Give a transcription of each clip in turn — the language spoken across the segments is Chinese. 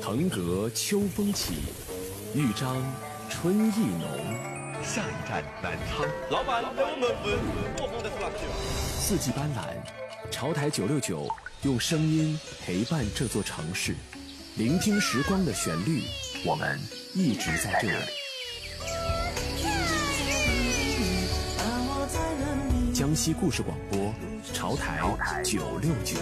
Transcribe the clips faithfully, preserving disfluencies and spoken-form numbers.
腾格秋风起，豫章春意浓。 下一站南昌， 老板，能不能分？我放在哪去了？ 四季斑斓，潮台九六九用声音陪伴这座城市，聆听时光的旋律，我们一直在这里。江西故事广播，潮台九六九。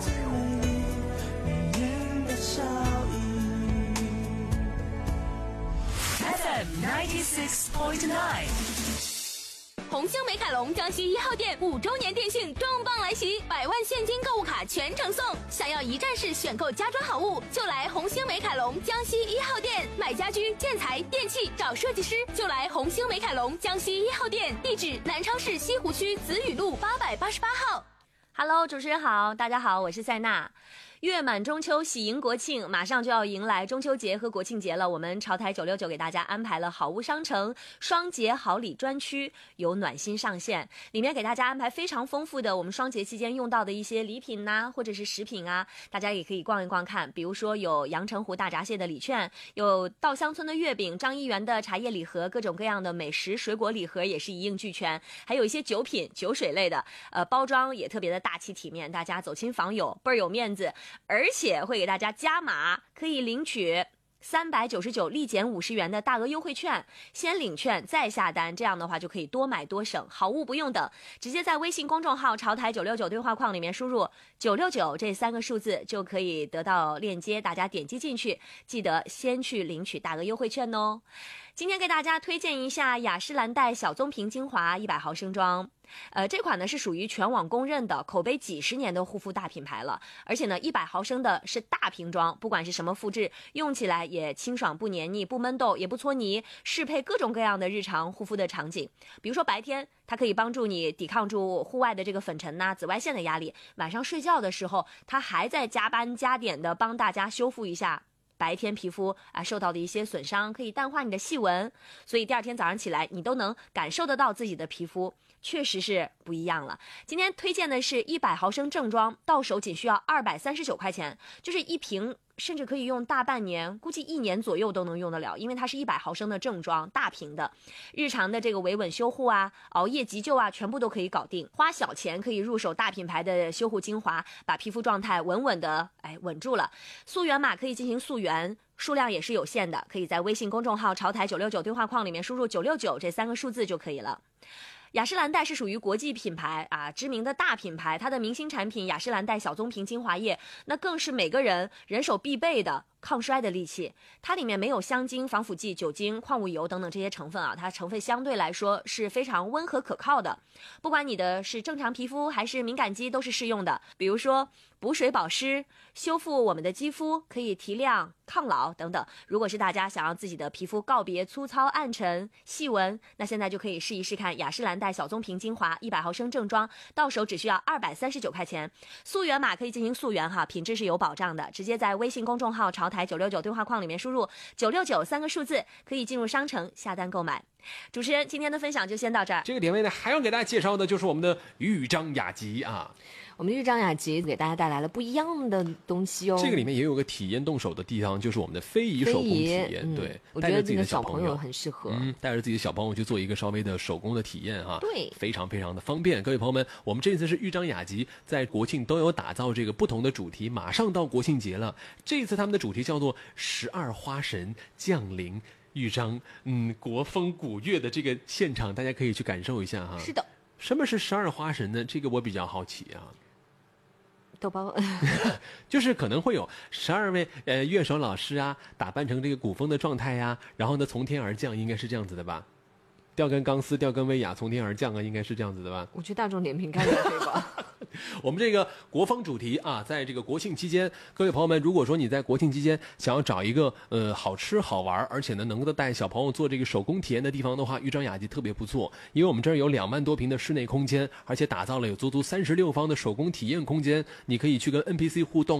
F M ninety-six point nine。 红星美凯龙江西一号店五周年电讯重磅来袭，百万现金购物卡全程送。想要一站式选购家装好物，就来红星美凯龙江西一号店。买家居、建材、电器找设计师，就来红星美凯龙江西一号店。地址：南昌市西湖区子雨路八百八十八号。 Hello， 主持人好，大家好，我是塞娜。月满中秋，喜迎国庆，马上就要迎来中秋节和国庆节了。我们潮台九六九给大家安排了好物商城双节好礼专区，有暖心上线，里面给大家安排非常丰富的我们双节期间用到的一些礼品呐、啊，或者是食品啊，大家也可以逛一逛看。比如说有阳澄湖大闸蟹的礼券，有稻香村的月饼，张一元的茶叶礼盒，各种各样的美食水果礼盒也是一应俱全，还有一些酒品酒水类的，呃，包装也特别的大气体面，大家走亲访友倍儿有面子。而且会给大家加码，可以领取三百九十九立减五十元的大额优惠券，先领券再下单，这样的话就可以多买多省，好物不用等，直接在微信公众号潮台九六九对话框里面输入九六九这三个数字就可以得到链接，大家点击进去，记得先去领取大额优惠券哦。今天给大家推荐一下雅诗兰黛小棕瓶精华一百毫升装。呃，这款呢是属于全网公认的口碑几十年的护肤大品牌了，而且呢一百毫升的是大瓶装，不管是什么肤质，用起来也清爽不黏腻，不闷痘也不搓泥，适配各种各样的日常护肤的场景。比如说白天它可以帮助你抵抗住户外的这个粉尘呐、紫外线的压力，晚上睡觉的时候它还在加班加点的帮大家修复一下白天皮肤啊受到的一些损伤，可以淡化你的细纹，所以第二天早上起来你都能感受得到自己的皮肤确实是不一样了。今天推荐的是一百毫升正装，到手仅需要二百三十九块钱，就是一瓶甚至可以用大半年，估计一年左右都能用得了，因为它是一百毫升的正装大瓶的，日常的这个维稳修护啊，熬夜急救啊，全部都可以搞定。花小钱可以入手大品牌的修护精华，把皮肤状态稳稳的哎稳住了。溯源码可以进行溯源，数量也是有限的，可以在微信公众号潮台九六九对话框里面输入九六九这三个数字就可以了。雅诗兰黛是属于国际品牌啊，知名的大品牌，它的明星产品雅诗兰黛小棕瓶精华液，那更是每个人人手必备的抗衰的利器。它里面没有香精、防腐剂、酒精、矿物油等等这些成分啊，它成分相对来说是非常温和可靠的，不管你的是正常皮肤还是敏感肌都是适用的。比如说补水保湿，修复我们的肌肤，可以提亮抗老等等。如果是大家想要自己的皮肤告别粗糙暗沉细纹，那现在就可以试一试看雅诗兰黛小棕瓶精华一百毫升正装，到手只需要二百三十九块钱，溯源码可以进行溯源哈，品质是有保障的，直接在微信公众号潮台九六九对话框里面输入九六九三个数字，可以进入商城下单购买。主持人今天的分享就先到这儿。 这个点位呢，还要给大家介绍的就是我们的豫章雅集啊。 我们的豫章雅集给大家带来了不一样的东西哦。 这个里面也有个体验动手的地方，就是我们的非遗手工体验。 嗯、 对， 我觉得这个小朋友很适合， 嗯，带着自己的小朋友去做一个稍微的手工的体验哈。 对， 非常非常的方便。各位朋友们，我们这次是豫章雅集在国庆都有打造这个不同的主题，马上到国庆节了。这次他们的主题叫做十二花神降临。豫章，嗯，国风古乐的这个现场，大家可以去感受一下哈。 是的。 什么是十二花神呢？这个我比较好奇啊。 豆包就是可能会有十二位呃乐手老师啊，打扮成这个古风的状态呀、啊，然后呢从天而降，应该是这样子的吧？调根钢丝，调根威亚，从天而降啊，应该是这样子的吧？ 我去大众点评看看可以吧？ 我们这个国风主题啊，在这个国庆期间，各位朋友们，如果说你在国庆期间想要找一个呃好吃好玩，而且呢能够带小朋友做这个手工体验的地方的话，豫章雅集特别不错，因为我们这儿有两万多平的室内空间，而且打造了有足足三十六方的手工体验空间，你可以去跟 N P C 互动。